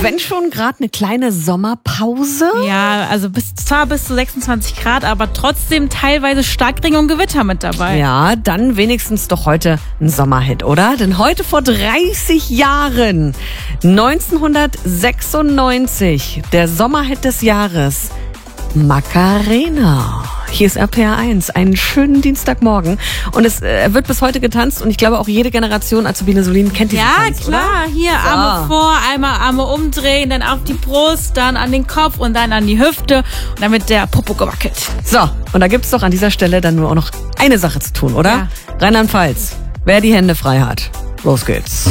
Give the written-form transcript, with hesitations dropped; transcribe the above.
Wenn schon gerade eine kleine Sommerpause. Ja, also zwar bis zu 26 Grad, aber trotzdem teilweise Starkregen und Gewitter mit dabei. Ja, dann wenigstens doch heute ein Sommerhit, oder? Denn heute vor 30 Jahren, 1996, der Sommerhit des Jahres, Macarena. Hier ist RPR 1, einen schönen Dienstagmorgen. Und es wird bis heute getanzt und ich glaube auch jede Generation Azubine Solin kennt diesen Tanz, Ja, klar. oder? Hier Arme vor, einmal Arme umdrehen, dann auf die Brust, dann an den Kopf und dann an die Hüfte und dann wird der Popo gewackelt. So, und da gibt's doch an dieser Stelle dann nur auch noch eine Sache zu tun, oder? Ja. Rheinland-Pfalz, wer die Hände frei hat. Los geht's.